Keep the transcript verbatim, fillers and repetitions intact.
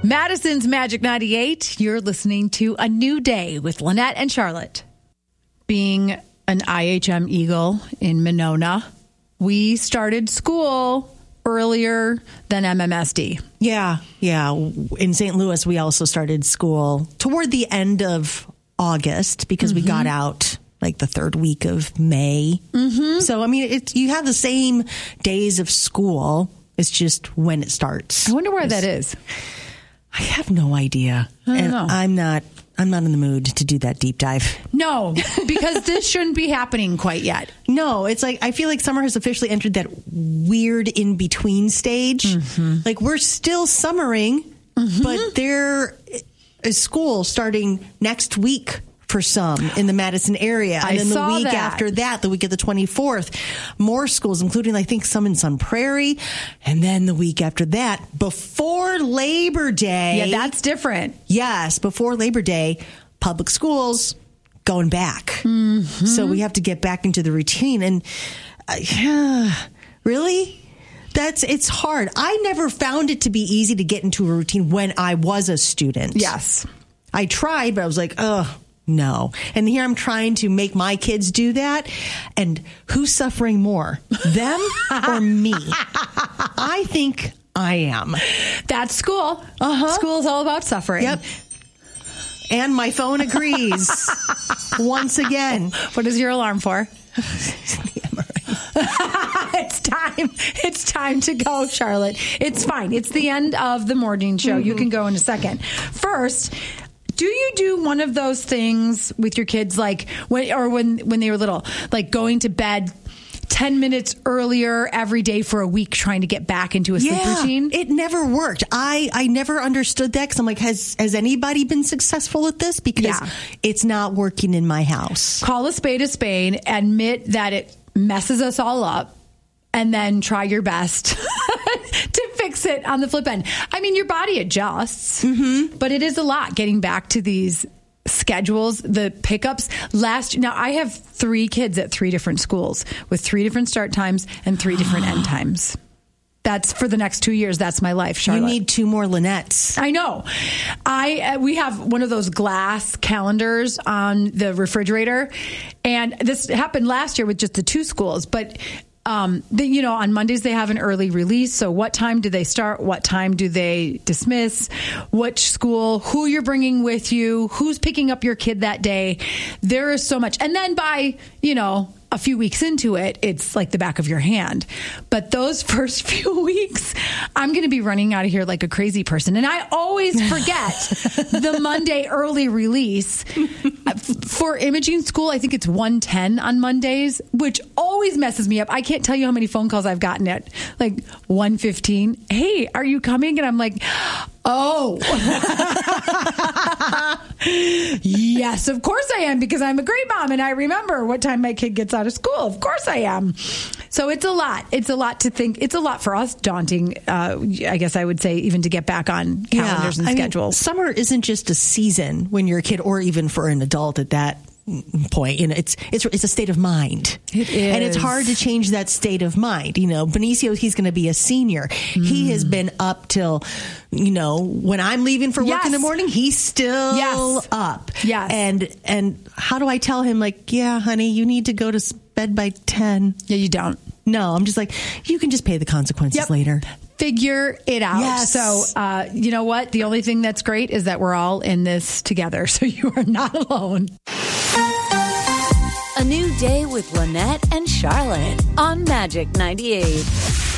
Madison's Magic ninety-eight. You're listening to A New Day with Lynette and Charlotte. Being an I H M Eagle in Monona, we started school earlier than M M S D. Yeah, yeah. In Saint Louis, we also started school toward the end of August because mm-hmm. we got out like the third week of May. Mm-hmm. So, I mean, it's, you have the same days of school. It's just when it starts. I wonder where that is. I have no idea. I don't and know. I'm not I'm not in the mood to do that deep dive. No, because this shouldn't be happening quite yet. No, it's like I feel like summer has officially entered that weird in between stage. Mm-hmm. Like we're still summering, mm-hmm. but there is school starting next week for some in the Madison area. And I then the saw week that. after that, the week of the twenty-fourth, more schools, including, I think, some in Sun Prairie. And then the week after that, before Labor Day. Yeah, that's different. Yes, before Labor Day, public schools going back. Mm-hmm. So we have to get back into the routine. And uh, yeah, really? That's it's hard. I never found it to be easy to get into a routine when I was a student. Yes. I tried, but I was like, ugh. No. And here I'm trying to make my kids do that. And who's suffering more, them or me? I think I am. That's school. Uh-huh. School is all about suffering. Yep. And my phone agrees once again. What is your alarm for? It's time. It's time to go, Charlotte. It's fine. It's the end of the morning show. Mm-hmm. You can go in a second. First, do you do one of those things with your kids, like when, or when, when they were little, like going to bed ten minutes earlier every day for a week, trying to get back into a sleep yeah, routine? It never worked. I, I never understood that because I'm like, has, has anybody been successful at this? Because yeah. it's not working in my house. Call a spade a spade, admit that it messes us all up, and then try your best to fix it on the flip end. I mean, your body adjusts, mm-hmm. but it is a lot getting back to these schedules, the pickups. Last now, I have three kids at three different schools with three different start times and three different end times. That's for the next two years. That's my life, Charlotte. You need two more Lynettes. I know. I uh, we have one of those glass calendars on the refrigerator, and this happened last year with just the two schools, but. Um, the, you know, on Mondays they have an early release. So what time do they start? What time do they dismiss? Which school? Who you're bringing with you? Who's picking up your kid that day? There is so much. And then by, you know, a few weeks into it, it's like the back of your hand. But those first few weeks, I'm going to be running out of here like a crazy person. And I always forget the Monday early release. For imaging school, I think it's one ten on Mondays, which always messes me up. I can't tell you how many phone calls I've gotten at like one fifteen. Hey, are you coming? And I'm like, oh, yes, of course I am, because I'm a great mom and I remember what time my kid gets out of school. Of course I am. So it's a lot. It's a lot to think. It's a lot for us, daunting, uh, I guess I would say, even to get back on calendars yeah, and I schedules. Mean, summer isn't just a season when you're a kid, or even for an adult at that point. You know, it's it's it's a state of mind. It is. And it's hard to change that state of mind. You know, Benicio, he's going to be a senior. Mm. He has been up till, you know, when I'm leaving for work yes. in the morning, he's still yes. up. Yes. And and how do I tell him, like, yeah, honey, you need to go to bed by ten? Yeah, you don't. No, I'm just like, you can just pay the consequences yep. later. Figure it out. Yes. So, uh, you know what? The only thing that's great is that we're all in this together. So you are not alone. A New Day with Lynette and Charlotte on Magic ninety-eight.